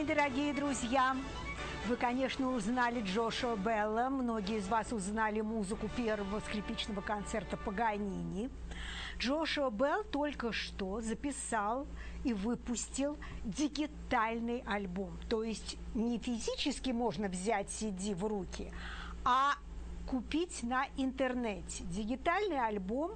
Дорогие друзья, вы, конечно, узнали Джошуа Белла. Многие из вас узнали музыку первого скрипичного концерта Паганини. Джошуа Белл только что записал и выпустил дигитальный альбом. То есть не физически можно взять CD в руки, а купить на интернете. Дигитальный альбом,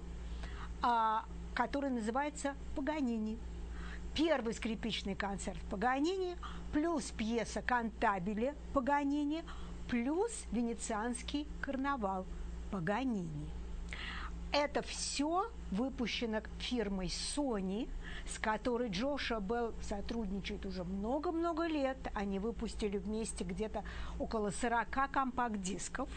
который называется «Паганини». Первый скрипичный концерт Паганини, плюс пьеса «Кантабиле» Паганини, плюс венецианский карнавал Паганини. Это все выпущено фирмой Sony, с которой Джошуа Белл сотрудничает уже много-много лет. Они выпустили вместе где-то около 40 компакт-дисков.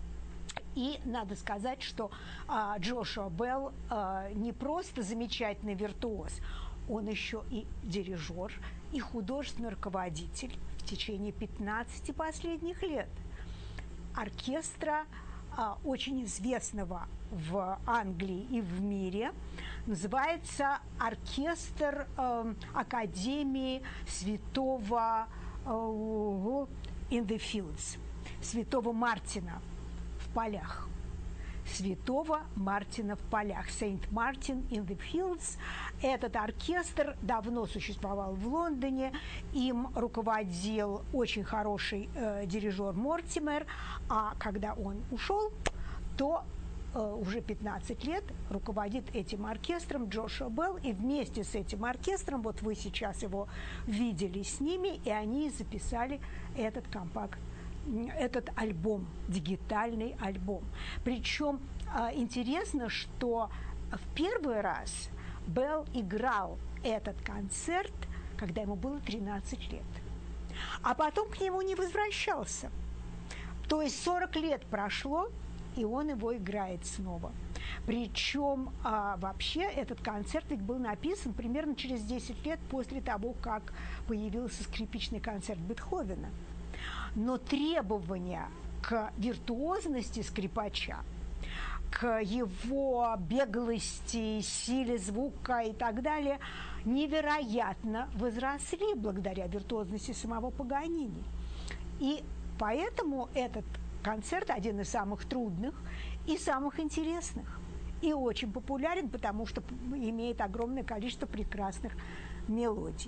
И надо сказать, что Джошуа Белл не просто замечательный виртуоз, он еще и дирижер, и художественный руководитель в течение 15 последних лет оркестра, очень известного в Англии и в мире. Называется оркестр Академии Святого in the Fields, Святого Мартина в полях. Святого Мартина в полях, Saint Martin in the Fields. Этот оркестр давно существовал в Лондоне, им руководил очень хороший дирижер Мортимер, а когда он ушел, то уже 15 лет руководит этим оркестром Джошуа Белл, и вместе с этим оркестром, вот вы сейчас его видели с ними, и они записали этот этот альбом, дигитальный альбом. Причем интересно, что в первый раз Белл играл этот концерт, когда ему было 13 лет. А потом к нему не возвращался. То есть 40 лет прошло, и он его играет снова. Причем вообще этот концерт ведь был написан примерно через 10 лет после того, как появился скрипичный концерт Бетховена. Но требования к виртуозности скрипача, к его беглости, силе звука и так далее невероятно возросли благодаря виртуозности самого Паганини. И поэтому этот концерт один из самых трудных и самых интересных. И очень популярен, потому что имеет огромное количество прекрасных мелодий.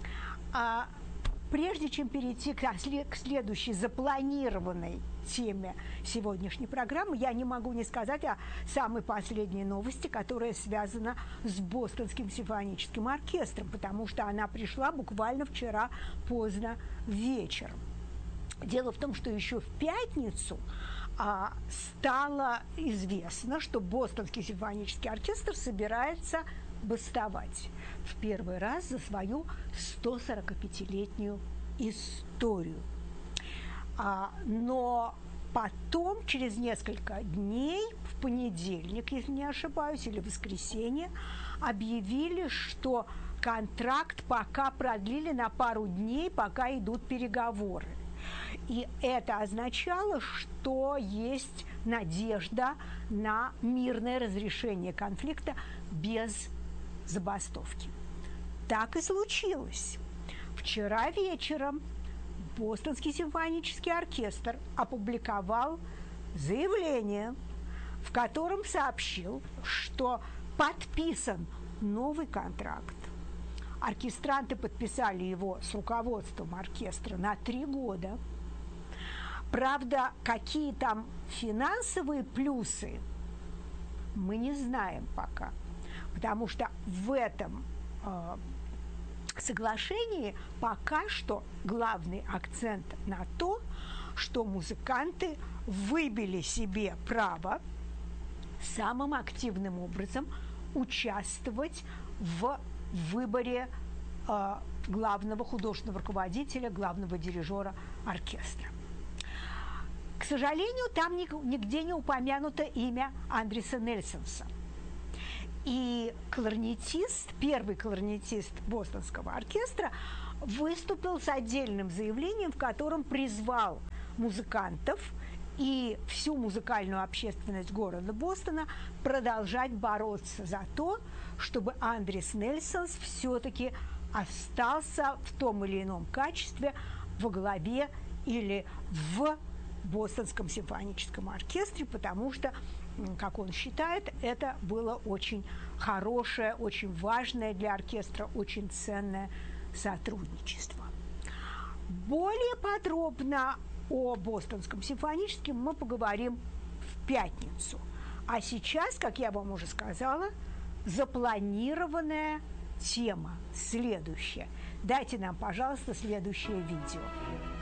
Прежде чем перейти к следующей запланированной теме сегодняшней программы, я не могу не сказать о самой последней новости, которая связана с Бостонским симфоническим оркестром, потому что она пришла буквально вчера поздно вечером. Дело в том, что еще в пятницу стало известно, что Бостонский симфонический оркестр собирается бастовать в первый раз за свою 145-летнюю историю. Но потом, через несколько дней, в понедельник, если не ошибаюсь, или в воскресенье, объявили, что контракт пока продлили на пару дней, пока идут переговоры. И это означало, что есть надежда на мирное разрешение конфликта без забастовки. Так и случилось. Вчера вечером Бостонский симфонический оркестр опубликовал заявление, в котором сообщил, что подписан новый контракт. Оркестранты подписали его с руководством оркестра на 3 года. Правда, какие там финансовые плюсы, мы не знаем пока. Потому что в этом соглашении пока что главный акцент на то, что музыканты выбили себе право самым активным образом участвовать в выборе главного художественного руководителя, главного дирижера оркестра. К сожалению, там нигде не упомянуто имя Андреса Нельсонса. И кларнетист, первый кларнетист Бостонского оркестра, выступил с отдельным заявлением, в котором призвал музыкантов и всю музыкальную общественность города Бостона продолжать бороться за то, чтобы Андрес Нельсонс все-таки остался в том или ином качестве во главе или в Бостонском симфоническом оркестре, потому что, как он считает, это было очень хорошее, очень важное для оркестра, очень ценное сотрудничество. Более подробно о Бостонском симфоническом мы поговорим в пятницу. А сейчас, как я вам уже сказала, запланированная тема следующая. Дайте нам, пожалуйста, следующее видео.